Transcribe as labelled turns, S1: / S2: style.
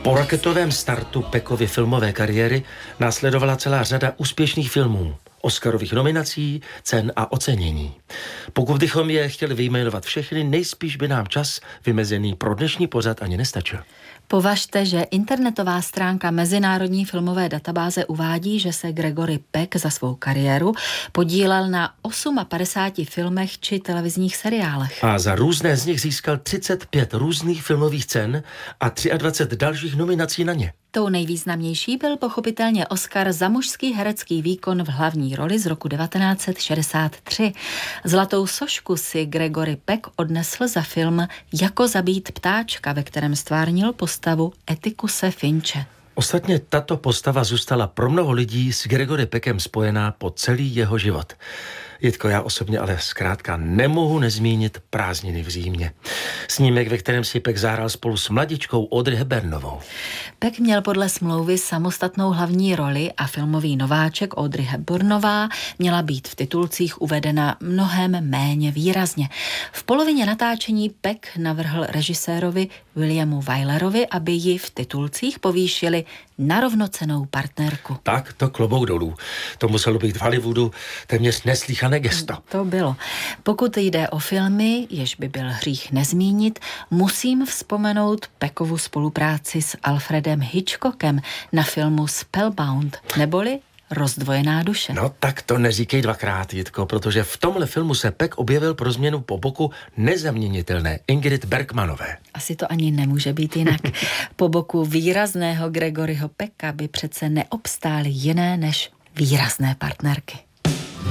S1: Po raketovém startu Peckovy filmové kariéry následovala celá řada úspěšných filmů, Oscarových nominací, cen a ocenění. Pokud bychom je chtěli vyjmenovat všechny, nejspíš by nám čas vymezený pro dnešní pořad ani nestačil.
S2: Považte, že internetová stránka Mezinárodní filmové databáze uvádí, že se Gregory Peck za svou kariéru podílel na 58 filmech či televizních seriálech.
S1: A za různé z nich získal 35 různých filmových cen a 23 dalších nominací na ně.
S2: Tou nejvýznamnější byl pochopitelně Oscar za mužský herecký výkon v hlavní roli z roku 1963. Zlatou sošku si Gregory Peck odnesl za film Jako zabít ptáčka, ve kterém stvárnil postavu Atticuse Finche.
S1: Ostatně tato postava zůstala pro mnoho lidí s Gregory Peckem spojená po celý jeho život. Jitko, já osobně ale zkrátka nemohu nezmínit Prázdniny v Římě. Snímek, ve kterém si Peck zahrál spolu s mladičkou Audrey Hepburnovou.
S2: Peck měl podle smlouvy samostatnou hlavní roli a filmový nováček Audrey Hepburnová měla být v titulcích uvedena mnohem méně výrazně. V polovině natáčení Peck navrhl režisérovi Williamu Wylerovi, aby ji v titulcích povýšili na rovnocennou partnerku.
S1: Tak to klobouk dolů. To muselo být v Hollywoodu téměř neslýchané gesto.
S2: To bylo. Pokud jde o filmy, jež by byl hřích nezmínit, musím vzpomenout Peckovu spolupráci s Alfredem Hitchcockem na filmu Spellbound, neboli Rozdvojená duše.
S1: No tak to neříkej dvakrát, Jitko, protože v tomhle filmu se Peck objevil pro změnu po boku nezaměnitelné Ingrid Bergmanové.
S2: Asi to ani nemůže být jinak. Po boku výrazného Gregoryho Pecka by přece neobstály jiné než výrazné partnerky.